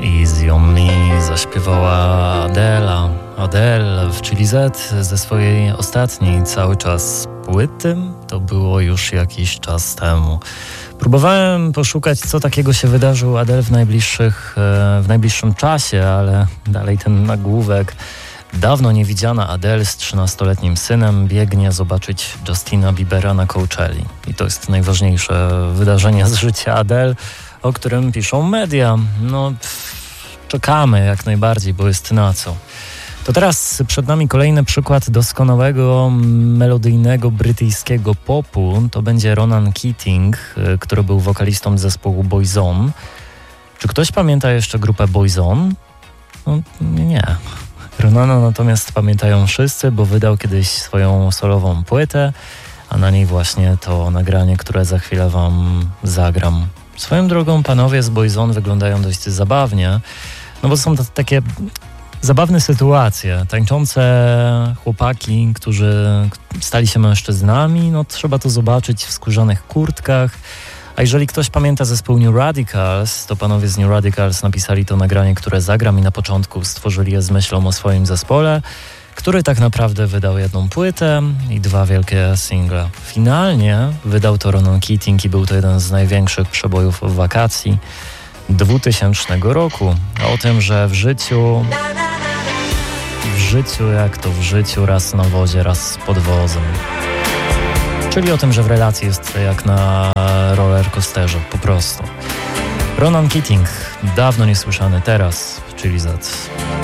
Easy on Me zaśpiewała Adele w Chili Z ze swojej ostatniej cały czas płyty. To było już jakiś czas temu. Próbowałem poszukać, co takiego się wydarzyło Adele w najbliższym czasie, ale dalej ten nagłówek. Dawno niewidziana Adele z 13-letnim synem biegnie zobaczyć Justina Biebera na Coachelli. I to jest najważniejsze wydarzenie z życia Adele, o którym piszą media. Czekamy jak najbardziej, bo jest na co. To teraz przed nami kolejny przykład doskonałego, melodyjnego, brytyjskiego popu. To będzie Ronan Keating, który był wokalistą zespołu Boyzone. Czy ktoś pamięta jeszcze grupę Boyzone? Nie. Ronana natomiast pamiętają wszyscy, bo wydał kiedyś swoją solową płytę, a na niej właśnie to nagranie, które za chwilę wam zagram. Swoją drogą panowie z Boyzone wyglądają dość zabawnie, bo są to takie zabawne sytuacje. Tańczące chłopaki, którzy stali się mężczyznami, trzeba to zobaczyć w skórzanych kurtkach. A jeżeli ktoś pamięta zespół New Radicals, to panowie z New Radicals napisali to nagranie, które zagram i na początku stworzyli je z myślą o swoim zespole, który tak naprawdę wydał jedną płytę i 2 wielkie single. Finalnie wydał to Ronan Keating i był to jeden z największych przebojów wakacji 2000 roku. A o tym, że w życiu jak to w życiu, raz na wozie, raz pod wozem. Czyli o tym, że w relacji jest jak na rollercoasterze, po prostu. Ronan Keating, dawno niesłyszany, teraz w Chili Z.